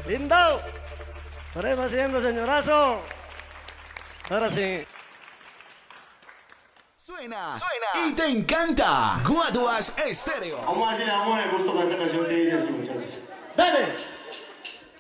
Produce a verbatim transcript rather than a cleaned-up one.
Lindo. Estaremos haciendo, señorazo. Ahora sí. Suena, Suena y te encanta. Guaduas Estéreo. Vamos a ver si le damos el gusto con esta canción que dice así, muchachos. Dale.